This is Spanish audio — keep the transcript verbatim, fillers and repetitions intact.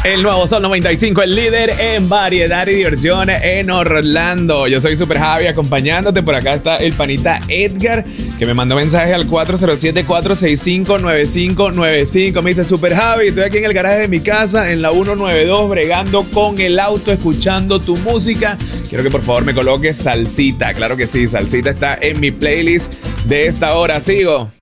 El nuevo Sol noventa y cinco, el líder en variedad y diversión en Orlando. Yo soy Super Javi acompañándote. Por acá está el panita Edgar, que me mandó mensaje al cuatro cero siete, cuatro seis cinco, nueve cinco nueve cinco. Me dice: Super Javi, estoy aquí en el garaje de mi casa, en la ciento noventa y dos, bregando con el auto, escuchando tu música. Quiero que por favor me coloques salsita. Claro que sí, salsita está en mi playlist de esta hora. Sigo.